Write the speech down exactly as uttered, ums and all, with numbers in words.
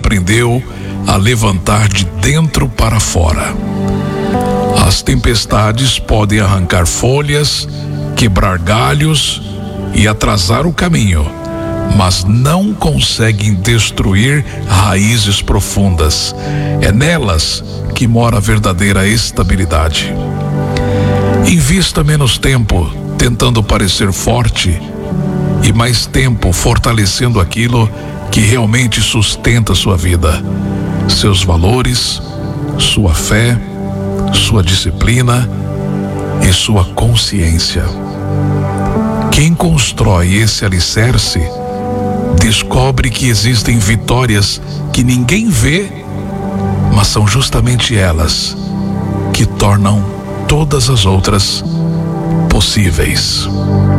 aprendeu a levantar de dentro para fora. As tempestades podem arrancar folhas, quebrar galhos e atrasar o caminho, mas não conseguem destruir raízes profundas. É nelas que mora a verdadeira estabilidade. Invista menos tempo tentando parecer forte e mais tempo fortalecendo aquilo que realmente sustenta sua vida, seus valores, sua fé, sua disciplina e sua consciência. Quem constrói esse alicerce descobre que existem vitórias que ninguém vê, mas são justamente elas que tornam todas as outras possíveis.